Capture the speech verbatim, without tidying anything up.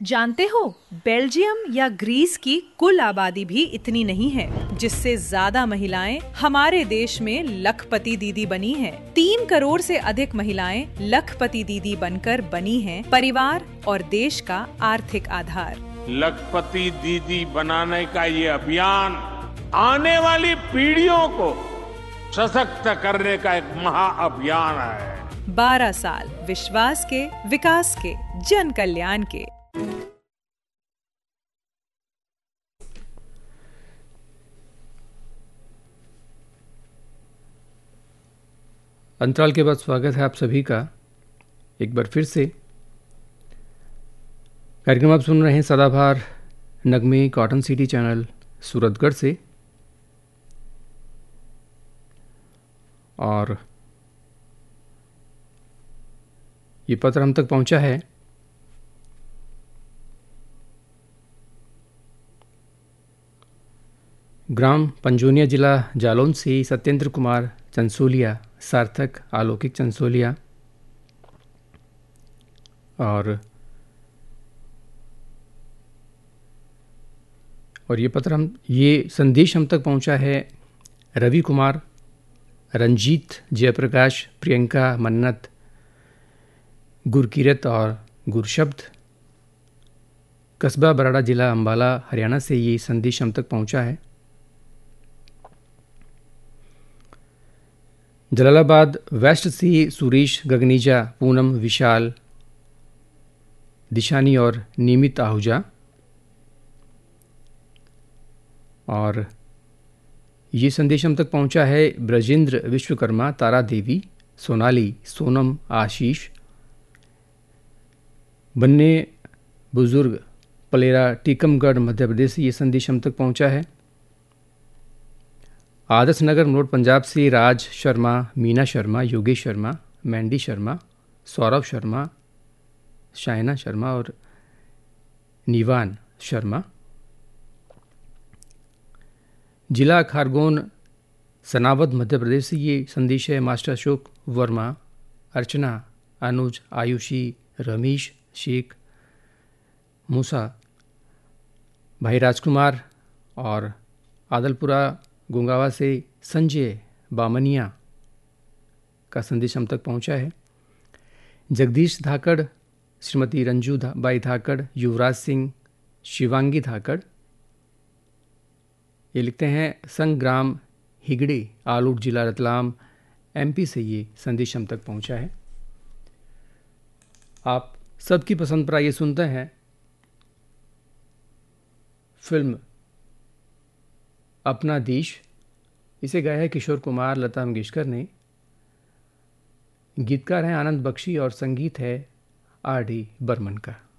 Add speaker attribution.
Speaker 1: जानते हो, बेल्जियम या ग्रीस की कुल आबादी भी इतनी नहीं है, जिससे ज्यादा महिलाएं हमारे देश में लखपति दीदी बनी हैं। तीन करोड़ से अधिक महिलाएं लखपति दीदी बनकर बनी हैं परिवार और देश का आर्थिक आधार।
Speaker 2: लखपति दीदी बनाने का ये अभियान आने वाली पीढ़ियों को सशक्त करने का एक महाअभियान है।
Speaker 1: बारह साल विश्वास के, विकास के, जन कल्याण के।
Speaker 3: अंतराल के बाद स्वागत है आप सभी का एक बार फिर से। कार्यक्रम आप सुन रहे हैं सदाबहार नगमे कॉटन सिटी चैनल सूरतगढ़ से, और ये पत्र हम तक पहुंचा है ग्राम पंजोनिया, जिला जालौन से सत्येंद्र कुमार चंसोलिया, सार्थक अलौकिक चंसोलिया। और और ये पत्र हम ये संदेश हम तक पहुंचा है रवि कुमार, रंजीत, जयप्रकाश, प्रियंका, मन्नत, गुरकीरत और गुरशब्द, कस्बा बराड़ा, जिला अंबाला, हरियाणा से ये संदेश हम तक पहुंचा है। जलालाबाद वेस्ट से सुरेश गगनीजा, पूनम, विशाल, दिशानी और नियमित आहूजा। और ये संदेश हम तक पहुंचा है ब्रजेंद्र विश्वकर्मा, तारा देवी, सोनाली, सोनम, आशीष, बन्ने बुजुर्ग, पलेरा, टीकमगढ़, मध्य प्रदेश से ये संदेश हम तक पहुंचा है। आदर्श नगर मलोट, पंजाब से राज शर्मा, मीना शर्मा, योगेश शर्मा, मैंडी शर्मा, सौरभ शर्मा, शाइना शर्मा और निवान शर्मा। जिला खारगोन, सनावद, मध्य प्रदेश से ये संदेश है मास्टर अशोक वर्मा, अर्चना, अनुज, आयुषी, रमेश शेख, मूसा, भाई राजकुमार। और आदलपुरा गुंगावा से संजय बामनिया का संदेश हम तक पहुंचा है। जगदीश धाकड़, श्रीमती रंजू धा, बाई धाकड़, युवराज सिंह, शिवांगी धाकड़, ये लिखते हैं संग्राम हिगड़े, आलूट, जिला रतलाम, एमपी से ये संदेश हम तक पहुंचा है। आप सबकी पसंद पर आइए सुनते हैं फिल्म अपना देश। इसे गाया है किशोर कुमार, लता मंगेशकर ने। गीतकार हैं आनंद बख्शी और संगीत है आर डी बर्मन का।